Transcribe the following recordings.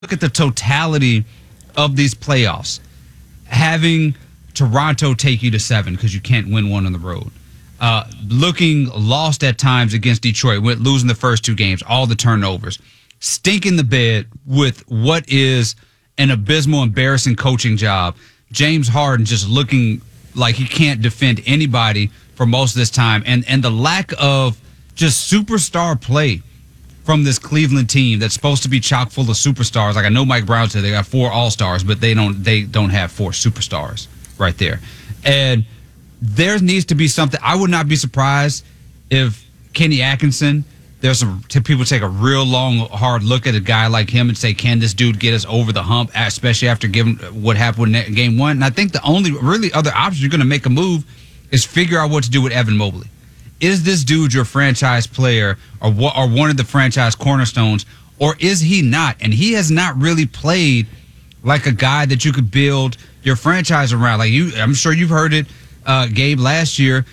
look at the totality of these playoffs, having Toronto take you to 7 because you can't win one on the road, looking lost at times against Detroit, losing the first 2 games, all the turnovers, stinking the bed with what is an abysmal, embarrassing coaching job. James Harden just looking like he can't defend anybody for most of this time, and the lack of just superstar play from this Cleveland team that's supposed to be chock full of superstars. Like I know Mike Brown said they got 4 all-stars, but they don't have 4 superstars right there. And there needs to be something. I would not be surprised if Kenny Atkinson, there's some people take a real long, hard look at a guy like him and say, can this dude get us over the hump, especially after given what happened in game 1? And I think the only really other option you're going to make a move is figure out what to do with Evan Mobley. Is this dude your franchise player or one of the franchise cornerstones, or is he not? And he has not really played like a guy that you could build your franchise around. Like I'm sure you've heard it, Gabe, last year.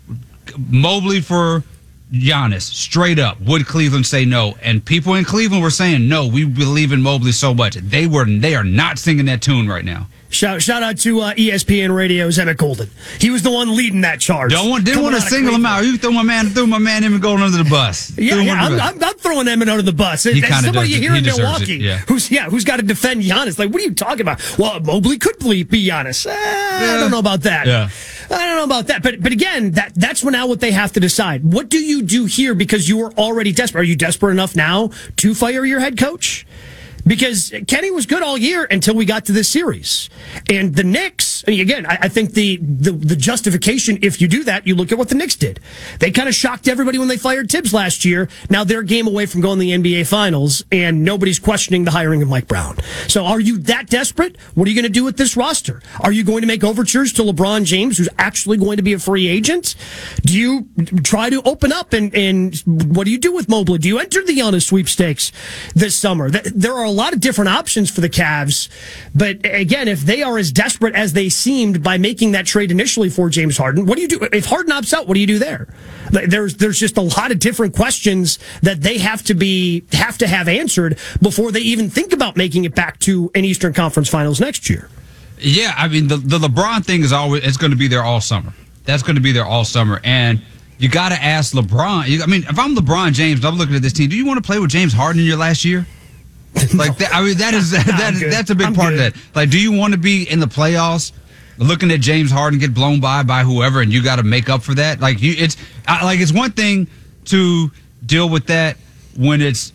Mobley for Giannis, straight up. Would Cleveland say no? And people in Cleveland were saying no. We believe in Mobley so much. They are not singing that tune right now. Shout out to ESPN Radio's Emmett Golden. He was the one leading that charge. Didn't want to single him out. You threw my man Emmett Golden under the bus. I'm throwing Emmett under the bus. That's somebody you hear in Milwaukee who's got to defend Giannis. Like, what are you talking about? Well, Mobley could be Giannis. I don't know about that. Yeah. I don't know about that. But again, that's now what they have to decide. What do you do here? Because you are already desperate. Are you desperate enough now to fire your head coach? Because Kenny was good all year until we got to this series. And the Knicks, again, I think the justification, if you do that, you look at what the Knicks did. They kind of shocked everybody when they fired Tibbs last year. Now they're a game away from going to the NBA Finals, and nobody's questioning the hiring of Mike Brown. So are you that desperate? What are you going to do with this roster? Are you going to make overtures to LeBron James, who's actually going to be a free agent? Do you try to open up, and what do you do with Mobley? Do you enter the Giannis sweepstakes this summer? There are a lot of different options for the Cavs, but again, if they are as desperate as they seemed by making that trade initially for James Harden, what do you do? If Harden opts out, what do you do there? There's just a lot of different questions that they have to have answered before they even think about making it back to an Eastern Conference Finals next year. Yeah, I mean, the LeBron thing it's going to be there all summer. That's going to be there all summer, and you got to ask LeBron. I mean, if I'm LeBron James, I'm looking at this team. Do you want to play with James Harden in your last year? Like that, I mean, that's a big part of that. Like, do you want to be in the playoffs, looking at James Harden get blown by whoever, and you got to make up for that? Like, it's one thing to deal with that when it's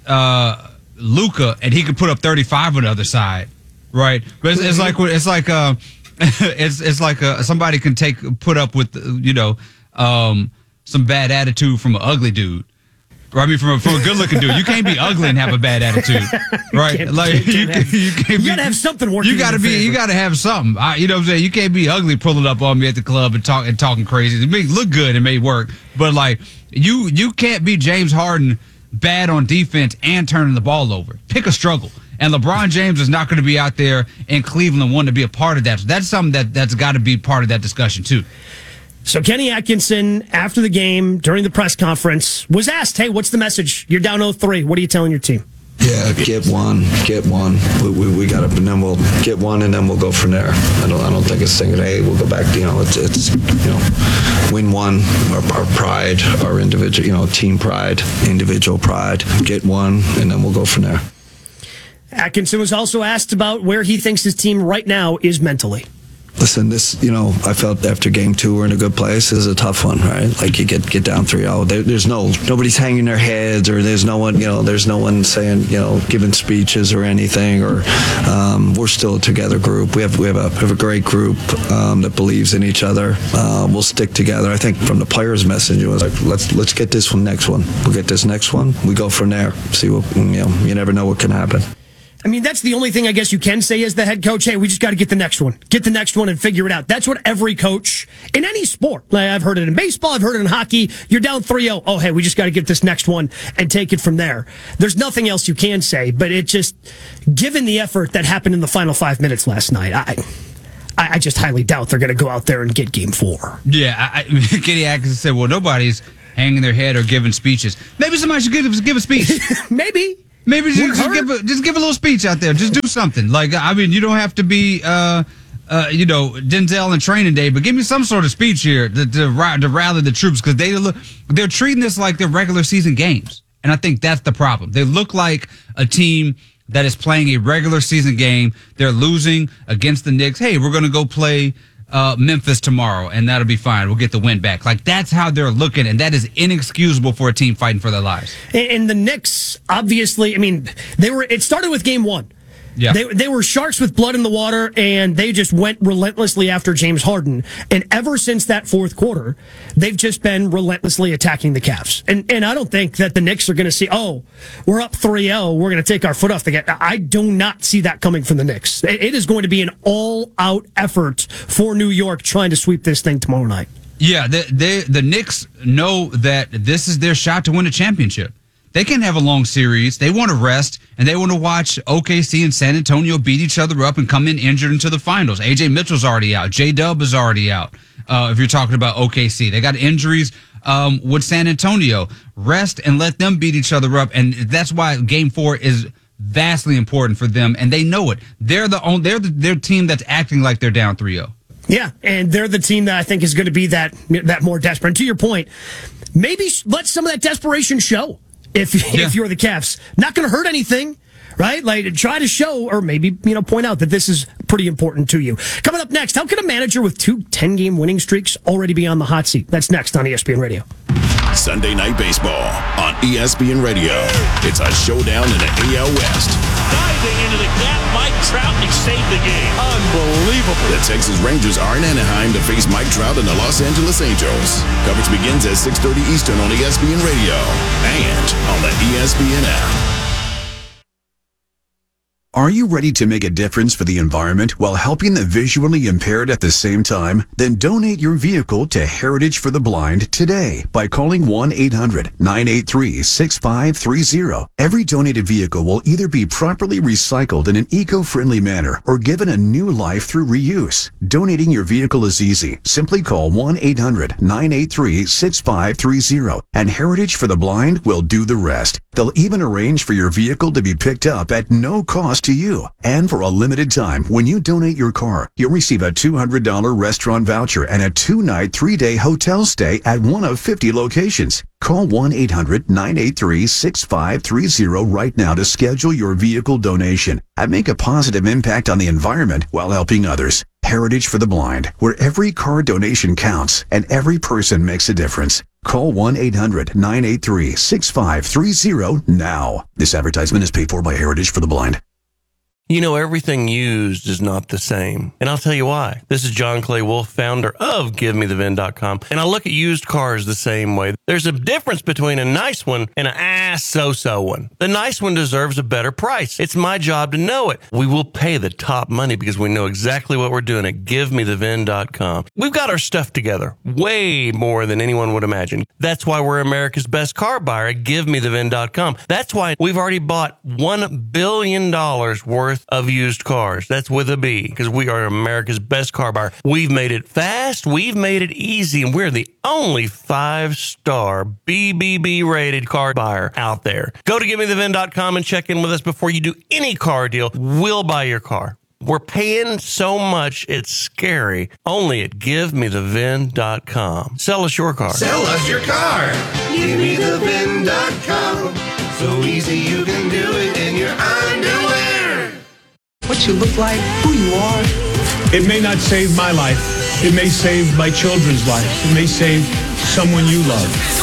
Luka and he could put up 35 on the other side, right? But it's like somebody can put up with some bad attitude from an ugly dude. I mean, from a good-looking dude, you can't be ugly and have a bad attitude, right? You gotta have something working. You gotta have something. You know what I'm saying? You can't be ugly, pulling up on me at the club and talking crazy. It may look good, it may work, but like you can't be James Harden, bad on defense and turning the ball over. Pick a struggle. And LeBron James is not going to be out there in Cleveland wanting to be a part of that. So that's something that's got to be part of that discussion too. So Kenny Atkinson, after the game, during the press conference, was asked, hey, what's the message? You're down 0-3. What are you telling your team? Yeah, get one. We got to, and then we'll get one, and then we'll go from there. I don't think it's thinking, hey, we'll go back. It's win one. Our pride, our individual, team pride, individual pride. Get one, and then we'll go from there. Atkinson was also asked about where he thinks his team right now is mentally. Listen, I felt after game 2 we're in a good place. This is a tough one, right? Like you get down 3-0. There's nobody's hanging their heads, or there's no one saying, giving speeches or anything, or we're still a together group. We have a great group that believes in each other. We'll stick together. I think from the players' message, it was like, let's get this next one. We'll get this next one. We go from there. See what, you never know what can happen. I mean, that's the only thing I guess you can say as the head coach. Hey, we just got to get the next one. Get the next one and figure it out. That's what every coach in any sport, like I've heard it in baseball, I've heard it in hockey. You're down 3-0. Oh, hey, we just got to get this next one and take it from there. There's nothing else you can say, but it just, given the effort that happened in the final 5 minutes last night, I just highly doubt they're going to go out there and get game 4. Yeah, Kenny Atkinson said, well, nobody's hanging their head or giving speeches. Maybe somebody should give a speech. Maybe. Maybe just give a little speech out there. Just do something. Like, I mean, you don't have to be, Denzel in Training Day, but give me some sort of speech here to rally the troops, because they're treating this like they're regular season games. And I think that's the problem. They look like a team that is playing a regular season game. They're losing against the Knicks. Hey, we're going to go play Memphis tomorrow, and that'll be fine. We'll get the win back. Like, that's how they're looking, and that is inexcusable for a team fighting for their lives. And the Knicks, obviously, I mean, it started with game one. Yeah. They were sharks with blood in the water, and they just went relentlessly after James Harden. And ever since that fourth quarter, they've just been relentlessly attacking the Cavs. And I don't think that the Knicks are going to see, we're up 3-0, we're going to take our foot off the gas. I do not see that coming from the Knicks. It is going to be an all-out effort for New York trying to sweep this thing tomorrow night. Yeah, the Knicks know that this is their shot to win a championship. They can't have a long series. They want to rest, and they want to watch OKC and San Antonio beat each other up and come in injured into the finals. A.J. Mitchell's already out. J-Dub is already out, if you're talking about OKC. They got injuries with San Antonio. Rest and let them beat each other up, and that's why Game 4 is vastly important for them, and they know it. They're their team that's acting like they're down 3-0. Yeah, and they're the team that I think is going to be that more desperate. And to your point, maybe let some of that desperation show. If you're the Cavs, not going to hurt anything, right? Like, try to show, or maybe, point out that this is pretty important to you. Coming up next, how can a manager with 2 10-game winning streaks already be on the hot seat? That's next on ESPN Radio. Sunday Night Baseball on ESPN Radio. It's a showdown in the AL West. Diving into the gap, Mike Trout, and he saved the game. Unbelievable. The Texas Rangers are in Anaheim to face Mike Trout and the Los Angeles Angels. Coverage begins at 6:30 Eastern on ESPN Radio and on the ESPN app. Are you ready to make a difference for the environment while helping the visually impaired at the same time? Then donate your vehicle to Heritage for the Blind today by calling 1-800-983-6530. Every donated vehicle will either be properly recycled in an eco-friendly manner or given a new life through reuse. Donating your vehicle is easy. Simply call 1-800-983-6530 and Heritage for the Blind will do the rest. They'll even arrange for your vehicle to be picked up at no cost to you. And for a limited time, when you donate your car, you'll receive a $200 restaurant voucher and a 2-night, 3-day hotel stay at one of 50 locations. Call 1-800-983-6530 right now to schedule your vehicle donation and make a positive impact on the environment while helping others. Heritage for the Blind, where every car donation counts and every person makes a difference. Call 1-800-983-6530 now. This advertisement is paid for by Heritage for the Blind. Everything used is not the same. And I'll tell you why. This is John Clay Wolf, founder of GiveMeTheVin.com. And I look at used cars the same way. There's a difference between a nice one and an so-so one. The nice one deserves a better price. It's my job to know it. We will pay the top money because we know exactly what we're doing at GiveMeTheVin.com. We've got our stuff together way more than anyone would imagine. That's why we're America's best car buyer at GiveMeTheVin.com. That's why we've already bought $1 billion worth of used cars. That's with a B, because we are America's best car buyer. We've made it fast, we've made it easy, and we're the only 5-star BBB rated car buyer out there. Go to GiveMeTheVin.com and check in with us before you do any car deal. We'll buy your car. We're paying so much, it's scary. Only at GiveMeTheVin.com. Sell us your car. Sell us your car. GiveMeTheVin.com. So easy you can do it in your underwear. What you look like, who you are. It may not save my life. It may save my children's lives. It may save someone you love.